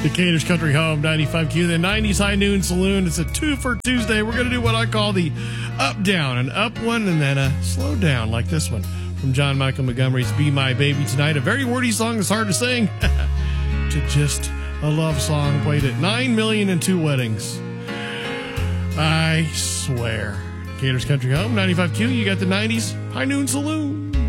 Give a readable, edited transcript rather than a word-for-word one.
Decatur's Country Home, 95Q, the 90s High Noon Saloon. It's a 2 for Tuesday. We're going to do what I call the up down, an up one and then a slow down like this one from John Michael Montgomery's Be My Baby Tonight. A very wordy song that's hard to sing to just a love song played at 9,000,002 weddings. I swear. Decatur's Country Home, 95Q, you got the 90s High Noon Saloon.